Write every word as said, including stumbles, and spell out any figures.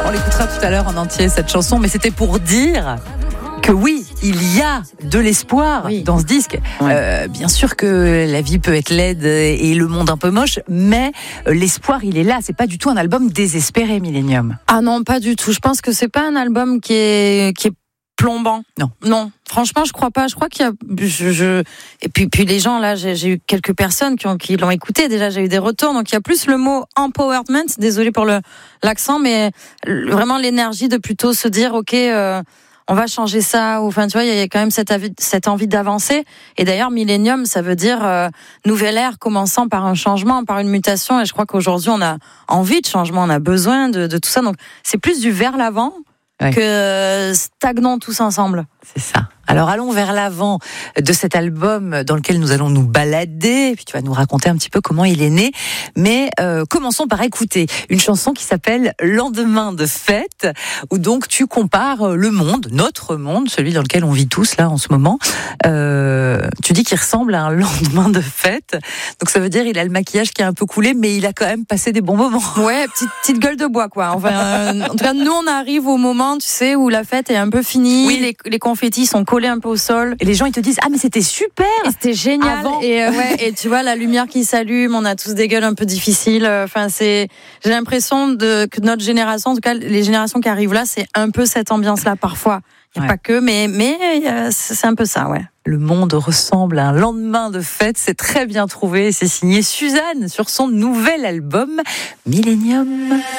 On l'écoutera tout à l'heure en entier, cette chanson, mais c'était pour dire que oui, il y a de l'espoir oui. dans ce disque. Ouais. Euh, bien sûr que la vie peut être laide et le monde un peu moche, mais l'espoir, il est là. C'est pas du tout un album désespéré, Millennium. Ah non, pas du tout. Je pense que c'est pas un album qui est qui est plombant. Non, non. Franchement, je crois pas. Je crois qu'il y a. Je, je... Et puis, puis les gens là, j'ai, j'ai eu quelques personnes qui ont qui l'ont écouté. Déjà, j'ai eu des retours. Donc, il y a plus le mot empowerment. Désolée pour le l'accent, mais vraiment l'énergie de plutôt se dire, ok. Euh, on va changer ça, ou enfin tu vois, il y a quand même cette, avi- cette envie d'avancer. Et d'ailleurs, Millennium, ça veut dire euh, nouvelle ère commençant par un changement, par une mutation. Et je crois qu'aujourd'hui, on a envie de changement, on a besoin de, de tout ça. Donc, c'est plus du vers l'avant ouais. que stagnons tous ensemble. C'est ça. Alors allons vers l'avant de cet album dans lequel nous allons nous balader, puis tu vas nous raconter un petit peu comment il est né. Mais euh, commençons par écouter une chanson qui s'appelle Lendemain de fête, où donc tu compares le monde, notre monde, celui dans lequel on vit tous là en ce moment. Euh, tu dis qu'il ressemble à un lendemain de fête, donc ça veut dire il a le maquillage qui est un peu coulé, mais il a quand même passé des bons moments. Ouais, petite petite gueule de bois quoi. Enfin, euh, en tout cas nous on arrive au moment, tu sais, où la fête est un peu finie, oui. les, les confettis sont collés un peu au sol et les gens ils te disent ah mais c'était super et c'était génial avant. et euh, ouais et tu vois la lumière qui s'allume, on a tous des gueules un peu difficiles, enfin c'est j'ai l'impression de que notre génération, en tout cas les générations qui arrivent là, c'est un peu cette ambiance là parfois. Il n'y a ouais. pas que mais mais euh, c'est un peu ça ouais. Le monde ressemble à un lendemain de fête, c'est très bien trouvé, c'est signé Suzanne sur son nouvel album Millennium.